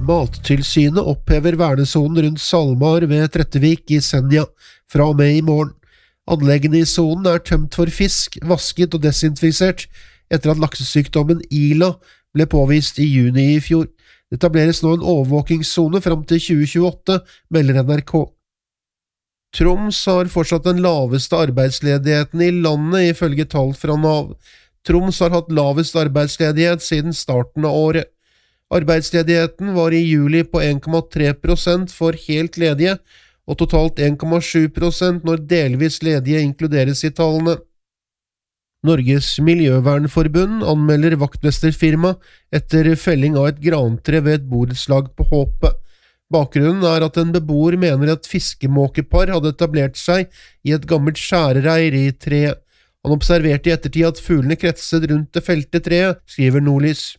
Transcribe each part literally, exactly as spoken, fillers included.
Mattilsynet opphever vernesonen rundt Salmar ved Trettevik i Senja fra og med i morgen. Anleggene i sonen er tømt for fisk, vasket og desinfisert etter at laksesykdommen Ila ble påvist i juni i fjor. Det etableres nå en overvåkingszone fram til tjue tjueåtte, melder N R K. Troms har fortsatt den laveste arbeidsledigheten i landet ifølge tall fra Nav. Troms har hatt lavest arbeidsledighet siden starten av året. Arbeidsledigheten var i juli på en komma tre prosent for helt ledige, og totalt en komma sju prosent når delvis ledige inkluderes i tallene. Norges Miljøvernforbund anmelder vaktmesterfirma etter felling av et grantre ved et borettslag på Håpet. Bakgrunnen er at en beboer mener at fiskemåkepar hadde etablert seg i et gammelt skjærereir i treet. Han observerte i ettertid at fuglene kretset rundt det felte treet, skriver Nordlys.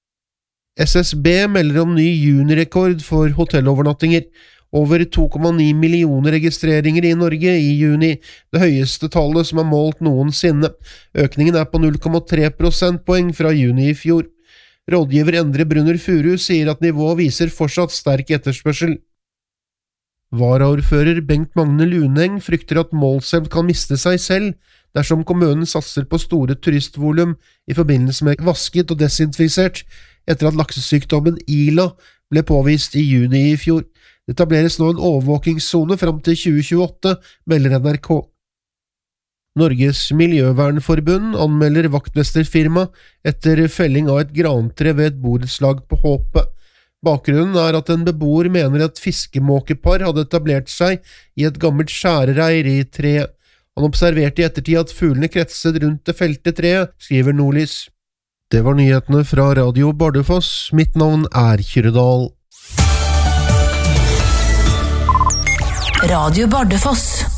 S S B melder om ny junirekord for hotellovernattinger. Over to komma ni millioner registreringer i Norge i juni, det høyeste tallet som er målt noensinne. Økningen er på null komma tre prosentpoeng fra juni i fjor. Rådgiver Endre Brunner Furu sier at nivået viser fortsatt sterk etterspørsel. Varaordfører Bengt Magne Luneng frykter at Målselv kan miste seg selv dersom kommunen satser på store turistvolum i forbindelse med vasket og desinfisert etter at laksesykdommen Ila ble påvist i juni i fjor. Det etableres nå en overvåkingszone fram til tjue tjueåtte, melder N R K. Norges Miljøvernforbund anmelder vaktmesterfirma etter felling av et grantre ved et borettslag på Håpet. Bakgrunnen er at en beboer mener at fiskemåkepar hadde etablert seg i et gammelt skjærereir i treet. Han observerte i ettertid at fuglene kretset rundt det felte treet, skriver Nordlys. Det var nyhetene fra Radio Bardufoss. Mitt navn er Kyrre Dahl. Radio Bardufoss.